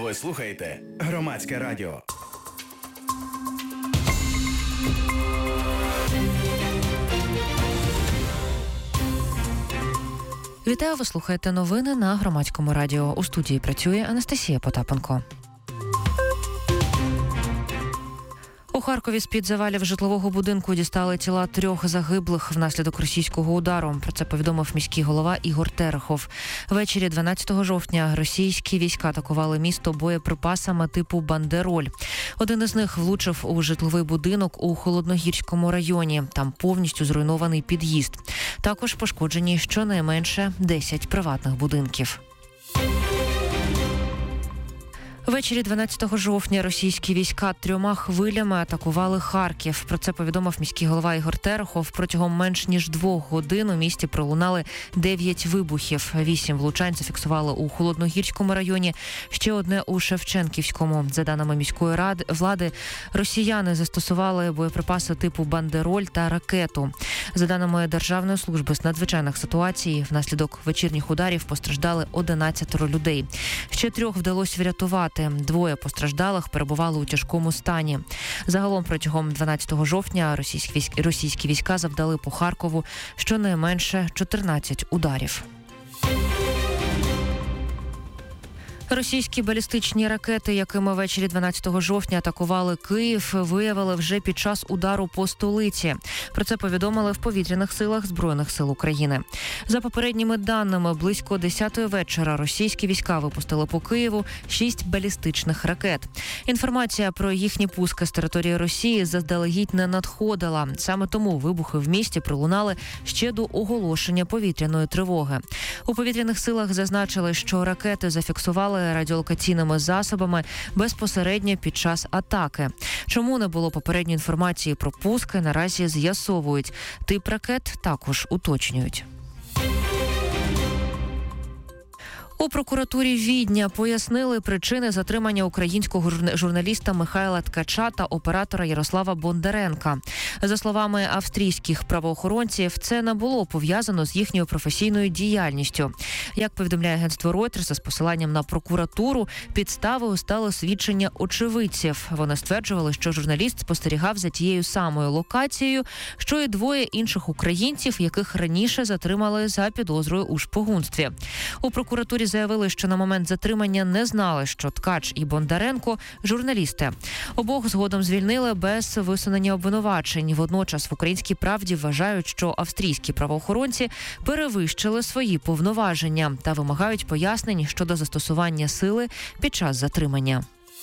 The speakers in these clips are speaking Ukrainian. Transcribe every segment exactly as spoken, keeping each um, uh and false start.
Ви слухаєте Громадське радіо. Вітаю, ви слухаєте новини на Громадському радіо. У студії працює Анастасія Потапенко. У Харкові з-під завалів житлового будинку дістали тіла трьох загиблих внаслідок російського удару. Про це повідомив міський голова Ігор Терехов. Ввечері дванадцятого жовтня російські війська атакували місто боєприпасами типу «Бандероль». Один із них влучив у житловий будинок у Холодногірському районі. Там повністю зруйнований під'їзд. Також пошкоджені щонайменше десять приватних будинків. Ввечері дванадцятого жовтня російські війська трьома хвилями атакували Харків. Про це повідомив міський голова Ігор Терехов. Протягом менш ніж двох годин у місті пролунали дев'ять вибухів. Вісім влучань зафіксували у Холодногірському районі, ще одне у Шевченківському. За даними міської ради влади, росіяни застосували боєприпаси типу «Бандероль» та ракету. За даними Державної служби з надзвичайних ситуацій, внаслідок вечірніх ударів постраждали одинадцятеро людей. Ще трьох вдалося врятувати. Двоє постраждалих перебували у тяжкому стані. Загалом протягом дванадцятого жовтня російські війська, російські війська завдали по Харкову щонайменше чотирнадцять ударів. Російські балістичні ракети, якими ввечері дванадцятого жовтня атакували Київ, виявили вже під час удару по столиці. Про це повідомили в повітряних силах Збройних сил України. За попередніми даними, близько десятої вечора російські війська випустили по Києву шість балістичних ракет. Інформація про їхні пуски з території Росії заздалегідь не надходила. Саме тому вибухи в місті пролунали ще до оголошення повітряної тривоги. У повітряних силах зазначили, що ракети зафіксували радіолокаційними засобами безпосередньо під час атаки. Чому не було попередньої інформації про пуски, наразі з'ясовують. Тип ракет також уточнюють. У прокуратурі Відня пояснили причини затримання українського журналіста Михайла Ткача та оператора Ярослава Бондаренка. За словами австрійських правоохоронців, це не було пов'язано з їхньою професійною діяльністю. Як повідомляє агентство Reuters з посиланням на прокуратуру, підставою стало свідчення очевидців. Вони стверджували, що журналіст спостерігав за тією самою локацією, що і двоє інших українців, яких раніше затримали за підозрою у шпигунстві. У прокуратурі заявили, що на момент затримання не знали, що Ткач і Бондаренко – журналісти. Обох згодом звільнили без висунення обвинувачень. Водночас в «Українській правді» вважають, що австрійські правоохоронці перевищили свої повноваження та вимагають пояснень щодо застосування сили під час затримання.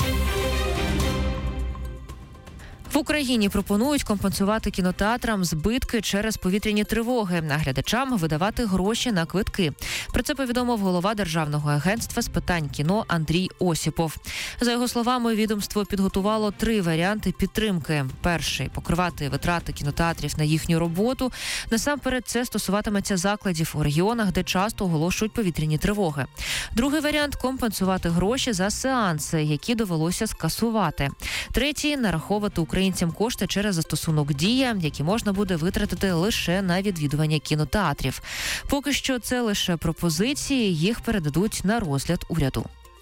В Україні пропонують компенсувати кінотеатрам збитки через повітряні тривоги, а глядачам видавати гроші на квитки. Про це повідомив голова Державного агентства з питань кіно Андрій Осіпов. За його словами, відомство підготувало три варіанти підтримки. Перший – покривати витрати кінотеатрів на їхню роботу. Насамперед, це стосуватиметься закладів у регіонах, де часто оголошують повітряні тривоги. Другий варіант – компенсувати гроші за сеанси, які довелося скасувати. Третій – нараховувати українцям кошти через застосунок «Дія», які можна буде витратити лише на відвідування кінотеатрів. Поки що це лише пропозиції, їх передадуть на розгляд уряду.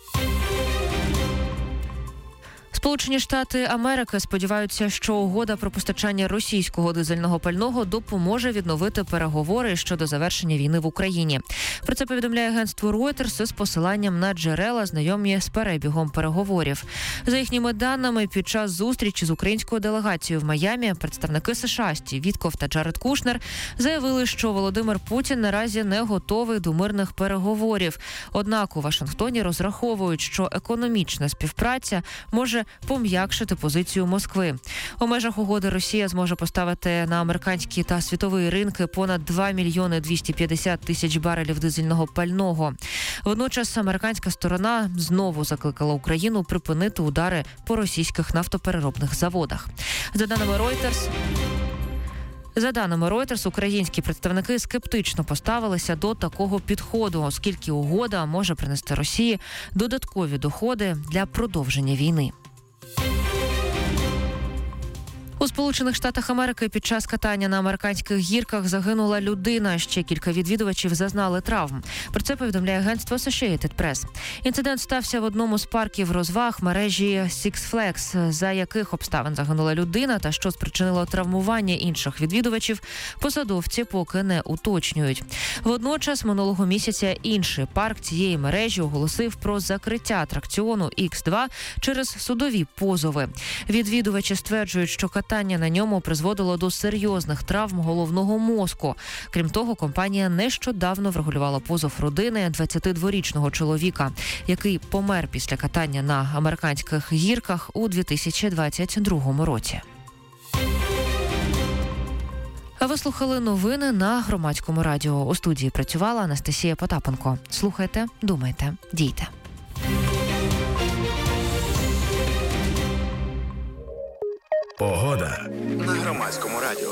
Сполучені Штати Америки сподіваються, що угода про постачання російського дизельного пального допоможе відновити переговори щодо завершення війни в Україні. Про це повідомляє агентство Reuters з посиланням на джерела, знайомі з перебігом переговорів. За їхніми даними, під час зустрічі з українською делегацією в Майамі представники США Стів Вітков та Джаред Кушнер заявили, що Володимир Путін наразі не готовий до мирних переговорів. Однак у Вашингтоні розраховують, що економічна співпраця може пом'якшити позицію Москви. У межах угоди Росія зможе поставити на американські та світові ринки понад два мільйони двісті п'ятдесят тисяч барелів дизельного пального. Водночас американська сторона знову закликала Україну припинити удари по російських нафтопереробних заводах. За даними Reuters, За даними Reuters, українські представники скептично поставилися до такого підходу, оскільки угода може принести Росії додаткові доходи для продовження війни. У Сполучених Штатах Америки під час катання на американських гірках загинула людина. Ще кілька відвідувачів зазнали травм. Про це повідомляє агентство Associated Press. Інцидент стався в одному з парків розваг мережі Six Flags, за яких обставин загинула людина та що спричинило травмування інших відвідувачів, посадовці поки не уточнюють. Водночас минулого місяця інший парк цієї мережі оголосив про закриття атракціону ікс два через судові позови. Відвідувачі стверджують, що катання на ньому призводило до серйозних травм головного мозку. Крім того, компанія нещодавно врегулювала позов родини двадцятидворічного чоловіка, який помер після катання на американських гірках у дві тисячі двадцять другому році. А ви слухали новини на Громадському радіо. У студії працювала Анастасія Потапенко. Слухайте, думайте, дійте. Погода на Громадському радіо.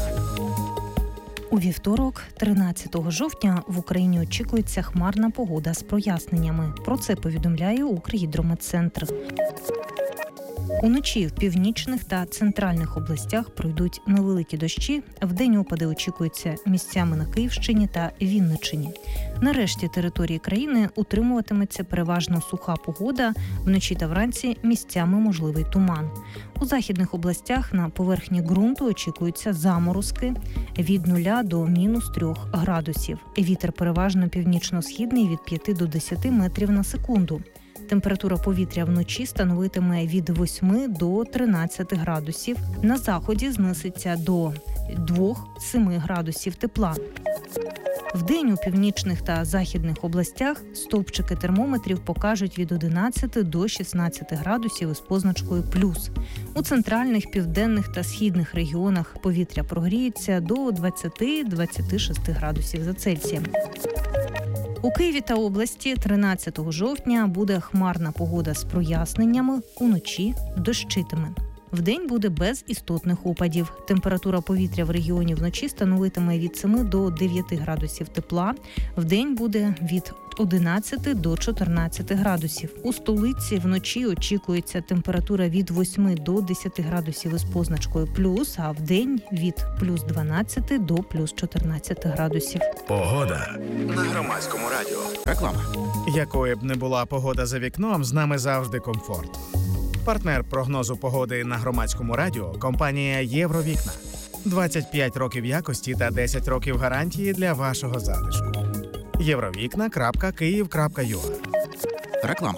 У вівторок, тринадцятого жовтня, в Україні очікується хмарна погода з проясненнями. Про це повідомляє Укргідрометцентр. Уночі в північних та центральних областях пройдуть невеликі дощі. Вдень опади очікуються місцями на Київщині та Вінниччині. На решті території країни утримуватиметься переважно суха погода. Вночі та вранці місцями можливий туман. У західних областях на поверхні ґрунту очікуються заморозки від нуля до мінус трьох градусів. Вітер переважно північно-східний від п'яти до десяти метрів на секунду. Температура повітря вночі становитиме від восьми до тринадцяти градусів. На заході знизиться до двох-семи градусів тепла. Вдень у північних та західних областях стовпчики термометрів покажуть від одинадцяти до шістнадцяти градусів із позначкою плюс. У центральних, південних та східних регіонах повітря прогріється до двадцяти-двадцяти шести градусів за Цельсієм. У Києві та області тринадцятого жовтня буде хмарна погода з проясненнями, уночі дощитиме. Вдень буде без істотних опадів. Температура повітря в регіоні вночі становитиме від семи до дев'яти градусів тепла. Вдень буде від одинадцяти до чотирнадцяти градусів. У столиці вночі очікується температура від восьми до десяти градусів із позначкою плюс, а вдень від плюс дванадцяти до плюс чотирнадцяти градусів. Погода на Громадському радіо. Реклама. Якою б не була погода за вікном, з нами завжди комфорт. Партнер прогнозу погоди на Громадському радіо – компанія «Євровікна». двадцять п'ять років якості та десять років гарантії для вашого затишку. євровікна крапка київ крапка ю а. Реклама.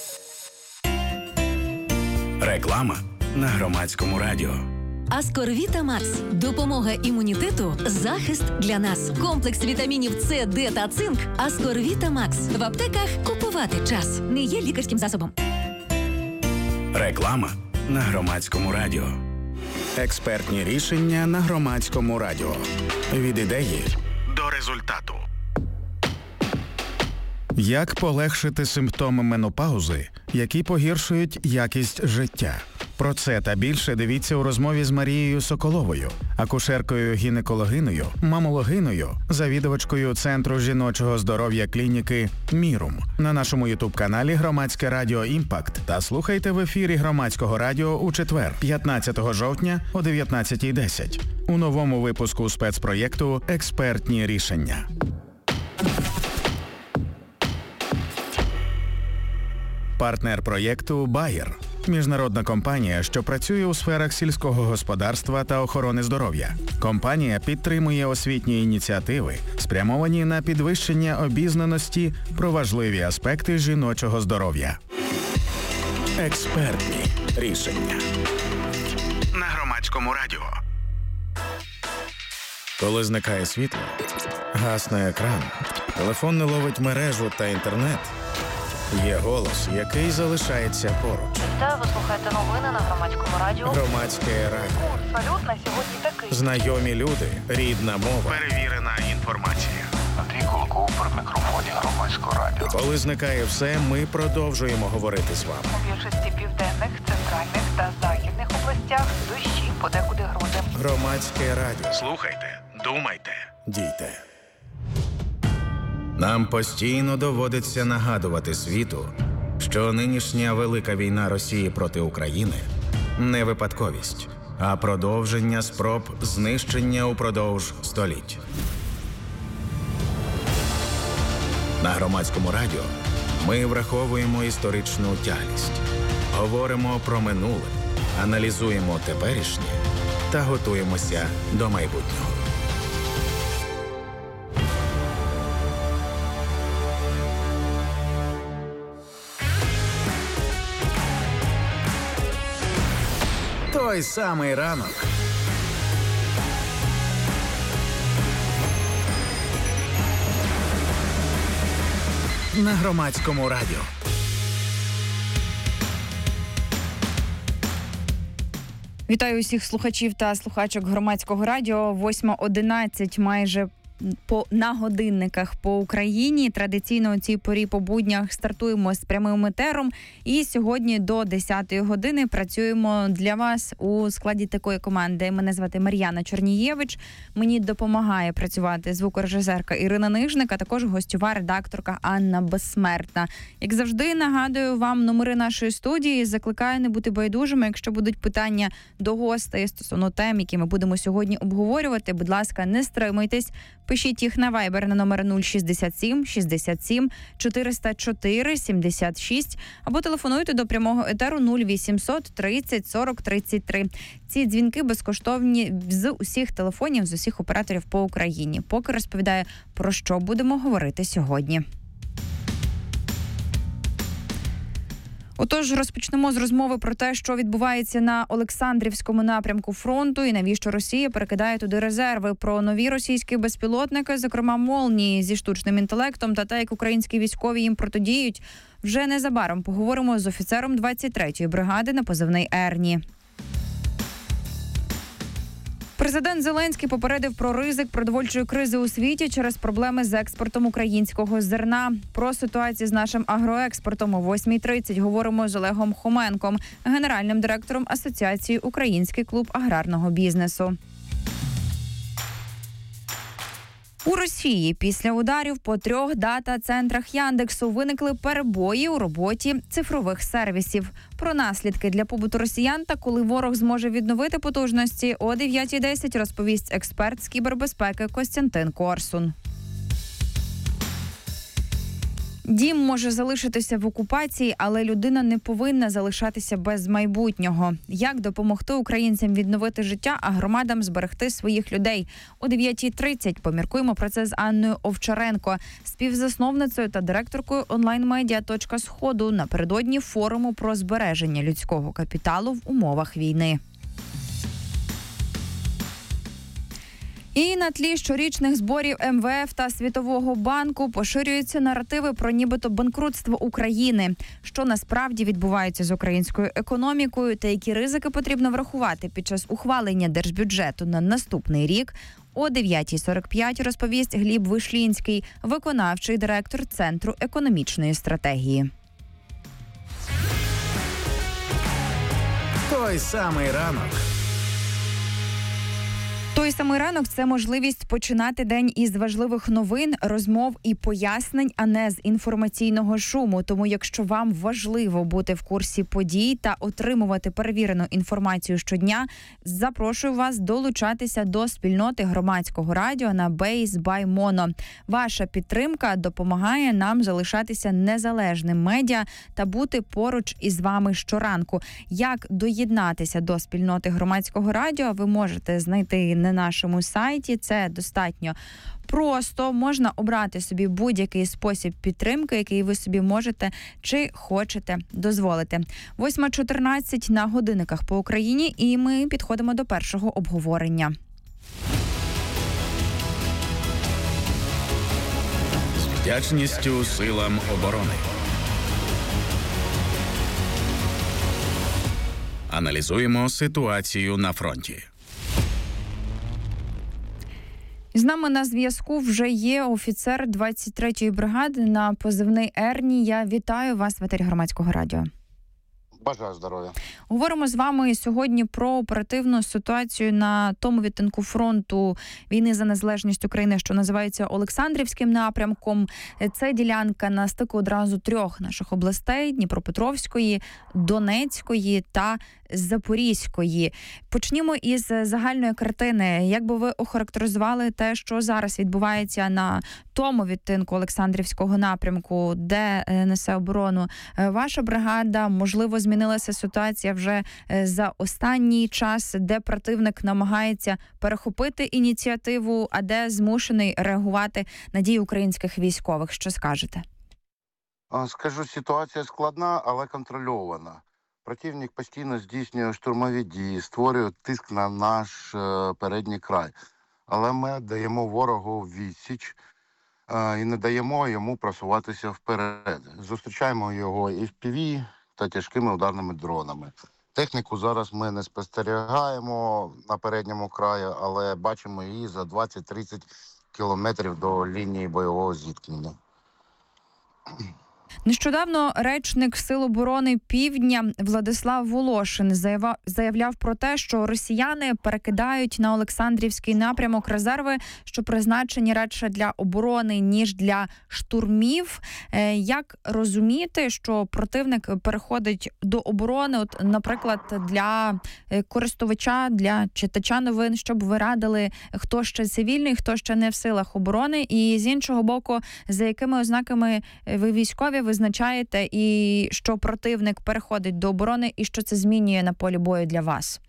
Реклама на Громадському радіо. Аскорвіта Макс. Допомога імунітету, захист для нас. Комплекс вітамінів С, Д та цинк. Аскорвіта Макс. В аптеках купувати час. Не є лікарським засобом. Реклама на Громадському радіо. Експертні рішення на Громадському радіо. Від ідеї до результату. Як полегшити симптоми менопаузи, які погіршують якість життя? Про це та більше дивіться у розмові з Марією Соколовою, акушеркою-гінекологиною, мамологиною, завідувачкою Центру жіночого здоров'я клініки «Мірум» на нашому ютуб-каналі «Громадське радіо Імпакт» та слухайте в ефірі Громадського радіо у четвер, п'ятнадцятого жовтня о дев'ятнадцятій десять у новому випуску спецпроєкту «Експертні рішення». Партнер проєкту «Байер» – міжнародна компанія, що працює у сферах сільського господарства та охорони здоров'я. Компанія підтримує освітні ініціативи, спрямовані на підвищення обізнаності про важливі аспекти жіночого здоров'я. Експертні рішення на Громадському радіо. Коли зникає світло, гасне екран, телефон не ловить мережу та інтернет, є голос, який залишається поруч. Та ви слухаєте новини на Громадському радіо. Громадське радіо. Салют на сьогодні такий. Знайомі люди, рідна мова, перевірена інформація. Андрій Кулаков при мікрофоні Громадського радіо. Коли зникає все, ми продовжуємо говорити з вами. У більшості південних, центральних та західних областях дощі, подекуди грози. Громадське радіо. Слухайте, думайте, дійте. Нам постійно доводиться нагадувати світу, що нинішня велика війна Росії проти України – не випадковість, а продовження спроб знищення упродовж століть. На Громадському радіо ми враховуємо історичну тяглість, говоримо про минуле, аналізуємо теперішнє та готуємося до майбутнього. Той самий ранок. На Громадському радіо. Вітаю усіх слухачів та слухачок Громадського радіо. восьма одинадцять майже по на годинниках по Україні. Традиційно у цій порі по буднях стартуємо з прямим етером. І сьогодні до десятої години працюємо для вас у складі такої команди. Мене звати Мар'яна Чорнієвич. Мені допомагає працювати звукорежисерка Ірина Нижник, а також гостьова редакторка Анна Безсмертна. Як завжди, нагадую вам номери нашої студії. Закликаю не бути байдужими. Якщо будуть питання до гостей стосовно тем, які ми будемо сьогодні обговорювати, будь ласка, не стримуйтесь. Пишіть їх на Viber на номер нуль шістдесят сім шістдесят сім чотириста чотири сімдесят шість або телефонуйте до прямого етеру нуль вісімсот тридцять сорок тридцять три. Ці дзвінки безкоштовні з усіх телефонів, з усіх операторів по Україні. Поки розповідаю, про що будемо говорити сьогодні. Отож, розпочнемо з розмови про те, що відбувається на Олександрівському напрямку фронту і навіщо Росія перекидає туди резерви. Про нові російські безпілотники, зокрема «Молнії» зі штучним інтелектом та те, як українські військові їм протидіють, вже незабаром поговоримо з офіцером двадцять третьої бригади на позивний «Ерні». Президент Зеленський попередив про ризик продовольчої кризи у світі через проблеми з експортом українського зерна. Про ситуацію з нашим агроекспортом о восьмій тридцять говоримо з Олегом Хоменком, генеральним директором Асоціації «Український клуб аграрного бізнесу». У Росії після ударів по трьох дата-центрах Яндексу виникли перебої у роботі цифрових сервісів. Про наслідки для побуту росіян та коли ворог зможе відновити потужності о дев'ятій десять розповість експерт з кібербезпеки Костянтин Корсун. Дім може залишитися в окупації, але людина не повинна залишатися без майбутнього. Як допомогти українцям відновити життя, а громадам зберегти своїх людей? О дев'ятій тридцять поміркуємо про це з Анною Овчаренко, співзасновницею та директоркою онлайн-медіа «Точка Сходу» напередодні форуму про збереження людського капіталу в умовах війни. І на тлі щорічних зборів ем ве еф та Світового банку поширюються наративи про нібито банкрутство України. Що насправді відбувається з українською економікою та які ризики потрібно врахувати під час ухвалення держбюджету на наступний рік, о дев'ятій сорок п'ять розповість Гліб Вишлінський, виконавчий директор Центру економічної стратегії. Той самий ранок. Той самий ранок – це можливість починати день із важливих новин, розмов і пояснень, а не з інформаційного шуму. Тому якщо вам важливо бути в курсі подій та отримувати перевірену інформацію щодня, запрошую вас долучатися до спільноти Громадського радіо на Base by Mono. Ваша підтримка допомагає нам залишатися незалежним медіа та бути поруч із вами щоранку. Як доєднатися до спільноти Громадського радіо, ви можете знайти на нашому сайті. Це достатньо просто. Можна обрати собі будь-який спосіб підтримки, який ви собі можете чи хочете дозволити. восьма чотирнадцять на годинниках по Україні, і ми підходимо до першого обговорення. З вдячністю силам оборони. Аналізуємо ситуацію на фронті. З нами на зв'язку вже є офіцер двадцять третьої бригади на позивний «Ерні». Я вітаю вас в етері Громадського радіо. Бажаю здоров'я. Говоримо з вами сьогодні про оперативну ситуацію на тому відтинку фронту війни за незалежність України, що називається Олександрівським напрямком. Це ділянка на стику одразу трьох наших областей – Дніпропетровської, Донецької та Запорізької. Почнімо із загальної картини. Як би ви охарактеризували те, що зараз відбувається на тому відтинку Олександрівського напрямку, де несе оборону ваша бригада? Можливо, змінилася ситуація вже за останній час, де противник намагається перехопити ініціативу, а де змушений реагувати на дії українських військових? Що скажете? Скажу, ситуація складна, але контрольована. Противник постійно здійснює штурмові дії, створює тиск на наш е, передній край. Але ми даємо ворогу відсіч е, і не даємо йому просуватися вперед. Зустрічаємо його і в пі ві та тяжкими ударними дронами. Техніку зараз ми не спостерігаємо на передньому краї, але бачимо її за двадцять-тридцять кілометрів до лінії бойового зіткнення. Нещодавно речник Сил оборони Півдня Владислав Волошин заявав, заявляв про те, що росіяни перекидають на Олександрівський напрямок резерви, що призначені радше для оборони, ніж для штурмів. Як розуміти, що противник переходить до оборони, от, наприклад, для користувача, для читача новин, щоб ви радили, хто ще цивільний, хто ще не в силах оборони, і з іншого боку, за якими ознаками ви військові визначаєте, і що противник переходить до оборони, і що це змінює на полі бою для вас?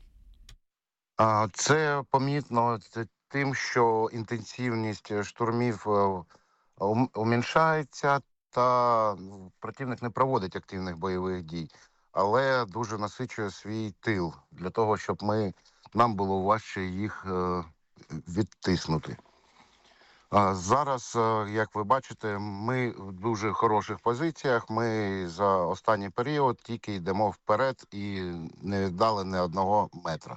Це помітно тим, що інтенсивність штурмів уміншається, та противник не проводить активних бойових дій, але дуже насичує свій тил для того, щоб ми, нам було важче їх відтиснути. Зараз, як ви бачите, ми в дуже хороших позиціях. Ми за останній період тільки йдемо вперед і не віддали ні одного метра.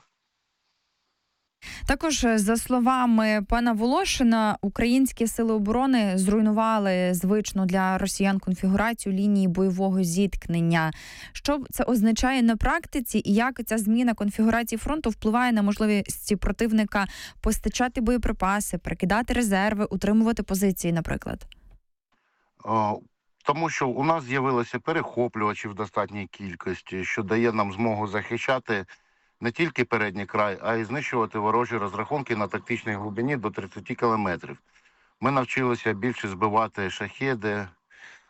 Також, за словами пана Волошина, українські сили оборони зруйнували звичну для росіян конфігурацію лінії бойового зіткнення. Що це означає на практиці і як ця зміна конфігурації фронту впливає на можливість противника постачати боєприпаси, перекидати резерви, утримувати позиції, наприклад? Тому що у нас з'явилися перехоплювачі в достатній кількості, що дає нам змогу захищати не тільки передній край, а й знищувати ворожі розрахунки на тактичній глибині до тридцять кілометрів. Ми навчилися більше збивати шахеди,